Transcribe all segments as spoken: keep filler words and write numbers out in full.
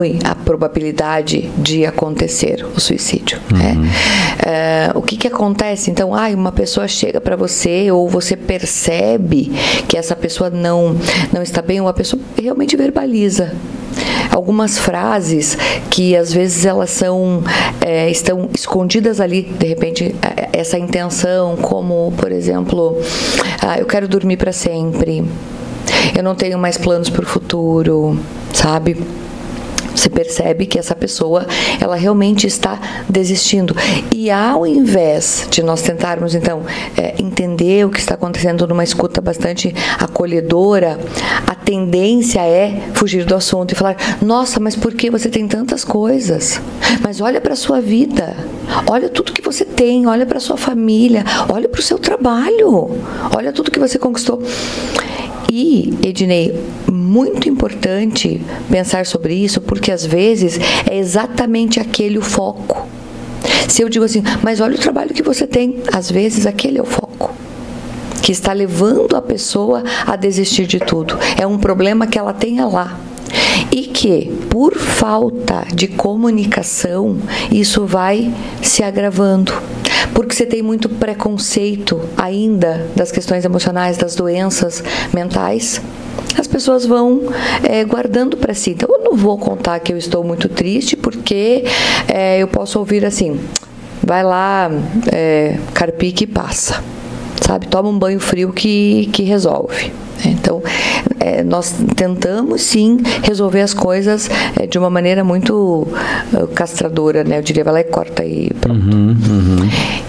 a probabilidade de acontecer o suicídio. Uhum. Né? Uh, o que que acontece? Então, ah, uma pessoa chega para você ou você percebe que essa pessoa não, não está bem, ou a pessoa realmente verbaliza algumas frases que às vezes elas são é, estão escondidas ali, de repente essa intenção, como por exemplo, ah, eu quero dormir para sempre, eu não tenho mais planos para o futuro, sabe? Você percebe que essa pessoa, ela realmente está desistindo. E ao invés de nós tentarmos, então, é, entender o que está acontecendo numa escuta bastante acolhedora, a tendência é fugir do assunto e falar, nossa, mas por que você tem tantas coisas? Mas olha para a sua vida, olha tudo que você tem, olha para a sua família, olha para o seu trabalho, olha tudo que você conquistou. E, Ednei, muito importante pensar sobre isso, porque às vezes é exatamente aquele o foco. Se eu digo assim, mas olha o trabalho que você tem, às vezes aquele é o foco que está levando a pessoa a desistir de tudo. É um problema que ela tenha lá. E que, por falta de comunicação, isso vai se agravando. Porque você tem muito preconceito ainda das questões emocionais, das doenças mentais, as pessoas vão é, guardando para si. Então, eu não vou contar que eu estou muito triste, porque é, eu posso ouvir assim, vai lá, é, carpique e passa, sabe? Toma um banho frio que, que resolve. Então, é, nós tentamos, sim, resolver as coisas é, de uma maneira muito uh, castradora, né? Eu diria, vai lá e corta e pronto. Uhum, uhum.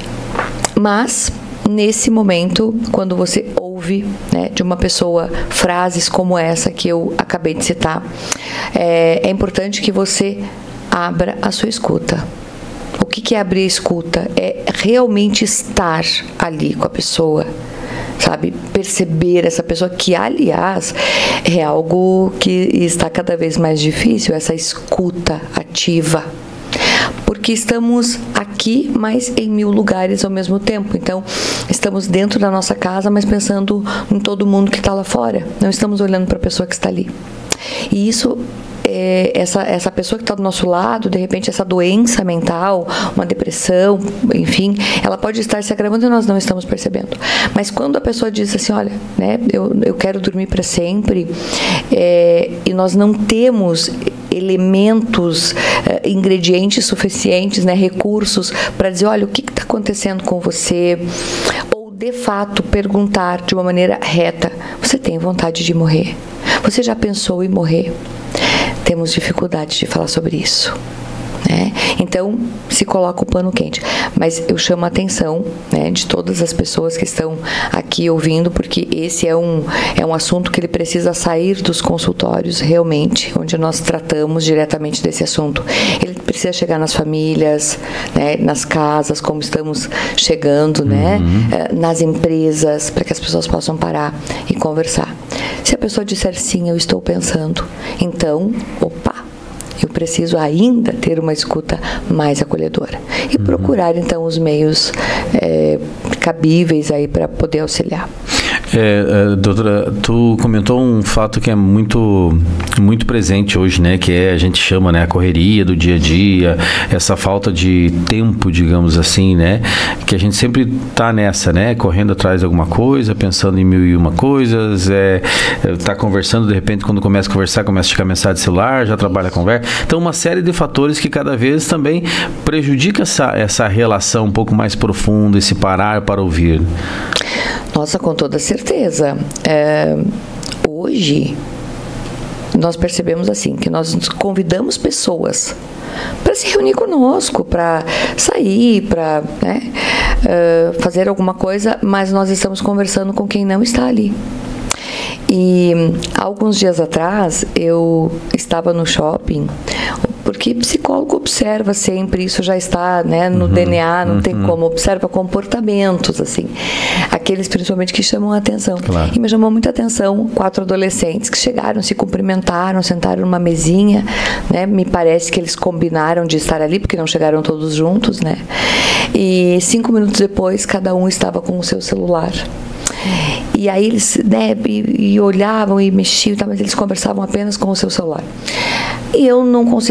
Mas, nesse momento, quando você ouve, né, de uma pessoa frases como essa que eu acabei de citar, é, é importante que você abra a sua escuta. O que, que é abrir a escuta? É realmente estar ali com a pessoa, sabe? Perceber essa pessoa, que, aliás, é algo que está cada vez mais difícil, essa escuta ativa. Porque estamos aqui, mas em mil lugares ao mesmo tempo. Então, estamos dentro da nossa casa, mas pensando em todo mundo que está lá fora. Não estamos olhando para a pessoa que está ali. E isso... É, essa, essa pessoa que está do nosso lado, de repente essa doença mental, uma depressão, enfim, ela pode estar se agravando e nós não estamos percebendo. Mas quando a pessoa diz assim, olha, né, eu, eu quero dormir para sempre, é, e nós não temos elementos, é, ingredientes suficientes, né, recursos para dizer, olha, o que está acontecendo com você? Ou, de fato, perguntar de uma maneira reta, você tem vontade de morrer? Você já pensou em morrer? Temos dificuldade de falar sobre isso, né? Então, se coloca o pano quente. Mas eu chamo a atenção, né, de todas as pessoas que estão aqui ouvindo, porque esse é um, é um assunto que ele precisa sair dos consultórios, realmente, onde nós tratamos diretamente desse assunto. Ele precisa chegar nas famílias, né, nas casas, como estamos chegando, uhum. né, nas empresas, para que as pessoas possam parar e conversar. Se a pessoa disser sim, eu estou pensando, então, opa, eu preciso ainda ter uma escuta mais acolhedora. E uhum. procurar, então, os meios é, cabíveis aí para poder auxiliar. É, doutora, tu comentou um fato que é muito, muito presente hoje, né? Que é, a gente chama, né, a correria do dia a dia, essa falta de tempo, digamos assim, né? Que a gente sempre tá nessa, né? Correndo atrás de alguma coisa, pensando em mil e uma coisas, é, tá conversando, de repente, quando começa a conversar, começa a chegar mensagem de celular, já trabalha a conversa. Então, uma série de fatores que cada vez também prejudica essa, essa relação um pouco mais profunda, esse parar para ouvir. Nossa, com toda certeza. É, hoje, nós percebemos assim, que nós convidamos pessoas para se reunir conosco, para sair, para, né, uh, fazer alguma coisa, mas nós estamos conversando com quem não está ali. E alguns dias atrás, eu estava no shopping, porque psicólogo observa sempre, isso já está, né, no uhum, D N A, não uhum. tem como, observa comportamentos, assim, aqueles principalmente que chamam a atenção. Claro. E me chamou muita atenção quatro adolescentes que chegaram, se cumprimentaram, sentaram numa mesinha, né, me parece que eles combinaram de estar ali, porque não chegaram todos juntos, né, e cinco minutos depois, cada um estava com o seu celular. E aí eles, né, e, e olhavam e mexiam, tá, mas eles conversavam apenas com o seu celular. e eu não consegui